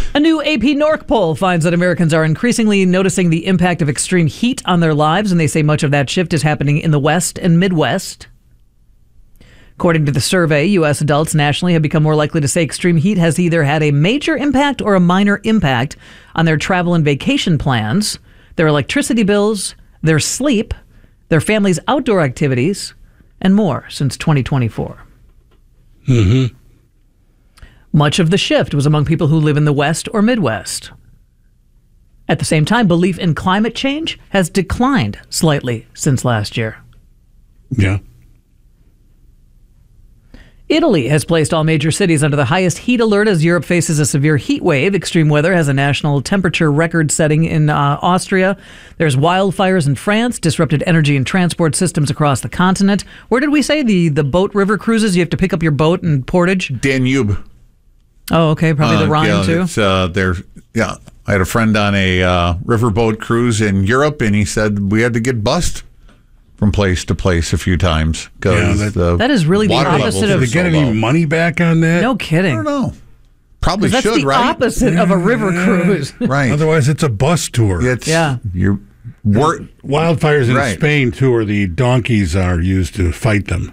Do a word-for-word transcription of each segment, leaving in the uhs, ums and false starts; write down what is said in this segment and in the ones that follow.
A new A P Norc poll finds that Americans are increasingly noticing the impact of extreme heat on their lives, and they say much of that shift is happening in the West and Midwest. According to the survey, U S adults nationally have become more likely to say extreme heat has either had a major impact or a minor impact on their travel and vacation plans, their electricity bills, their sleep, their family's outdoor activities, and more since twenty twenty-four. Mm-hmm. Much of the shift was among people who live in the West or Midwest. At the same time, belief in climate change has declined slightly since last year. Yeah. Italy has placed all major cities under the highest heat alert as Europe faces a severe heat wave. Extreme weather has a national temperature record setting in uh, Austria. There's wildfires in France, disrupted energy and transport systems across the continent. Where did we say the, the boat river cruises? You have to pick up your boat in Portage? Danube. Oh, okay. Probably the Uh, Rhine, yeah, too. It's, uh, they're, yeah, I had a friend on a uh, riverboat cruise in Europe, and he said we had to get bussed from place to place a few times. Yeah, that, that- That is really the water opposite levels of- are Did they get so any low. money back on that? No I kidding. don't know. Probably That's should, the right? opposite of a river cruise. Right. Otherwise, it's a bus tour. It's, Yeah. You're, we're, Wildfires in Right. Spain, too, where the donkeys are used to fight them.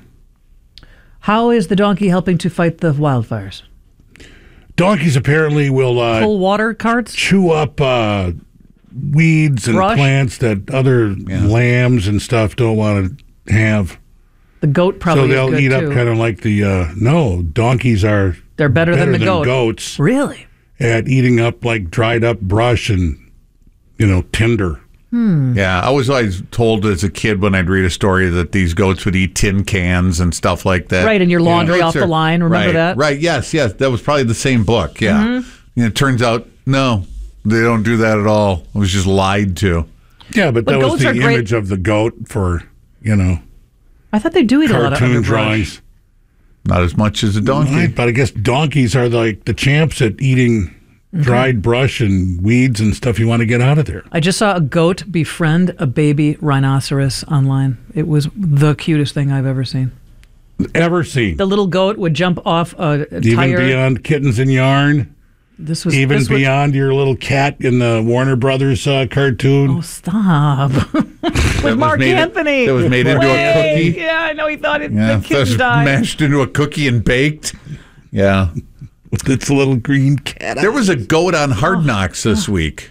How is the donkey helping to fight the wildfires? Donkeys apparently will uh, Full water carts? chew up uh, weeds and Brush? plants that other Yeah. lambs and stuff don't want to have. The goat probably so they'll is good eat too. up kind of like the, uh, no, donkeys are They're better, than the goat. goats Really? at eating up like dried up brush and, you know, tinder. yeah, I was always told as a kid when I'd read a story that these goats would eat tin cans and stuff like that. Right, and your laundry off Goats the are- line. Remember right, that? Right, yes, yes. That was probably the same book, yeah. Mm-hmm. And it turns out, no, they don't do that at all. I was just lied to. Yeah, but, But that was goats the are great- image of the goat for, you know, I thought they do eat a lot of cartoon underbrush. drawings. Not as much as a donkey. Right, but I guess donkeys are like the champs at eating dried brush and weeds and stuff you want to get out of there. I just saw a goat befriend a baby rhinoceros online. It was the cutest thing I've ever seen. Ever seen? The little goat would jump off a, a Even tire. beyond kittens and yarn? This was Even this was- beyond your little cat in the Warner Brothers uh, cartoon? Oh, stop! With was Mark made- Anthony. that was made into a Wait, cookie? Yeah, I know. He thought it, Yeah, the that kitten was died. mashed into a cookie and baked. Yeah. With its little green cat. There was a goat on Hard Knocks this week.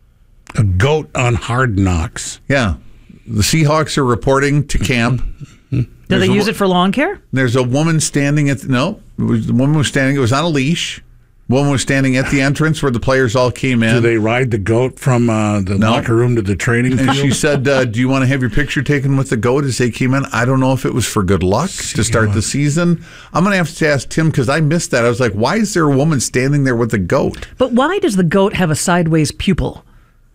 A goat on Hard Knocks. Yeah. The Seahawks are reporting to camp. Do There's they a use wo- it for lawn care? There's a woman standing at the, no, it was, the woman was standing, it was on a leash. Woman was standing at the entrance where the players all came in. Do they ride the goat from uh, the No. locker room to the training And field? she said, uh, do you want to have your picture taken with the goat as they came in? I don't know if it was for good luck to start the season. I'm going to have to ask Tim because I missed that. I was like, why is there a woman standing there with a goat? But why does the goat have a sideways pupil?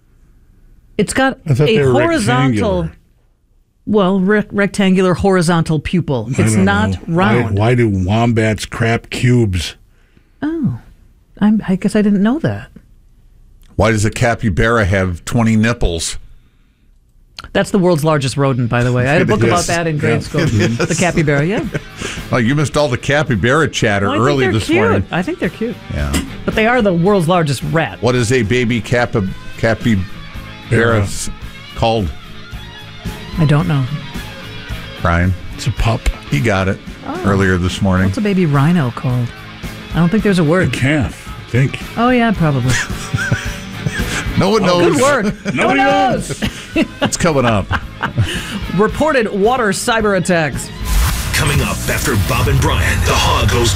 It's got I thought a they were horizontal, rectangular. well, rec- rectangular horizontal pupil. I It's don't not know. round. Why, why do wombats crap cubes? Oh, I'm, I guess I didn't know that. Why does a capybara have twenty nipples? That's the world's largest rodent, by the way. I had a book about Yes. that in grade Yeah. school. The capybara, yeah. Oh, you missed all the capybara chatter Well, I think early they're this cute. morning. I think they're cute. Yeah. But they are the world's largest rat. What is a baby capi- capybara Bara. s- called, I don't know. Brian? It's a pup. He got it Oh. earlier this morning. What's a baby rhino called? I don't think there's a A word. calf, I think. Oh, yeah, probably. No one knows. Good work. No one knows. It's coming up. Reported water cyber attacks. Coming up after Bob and Brian, the Hog goes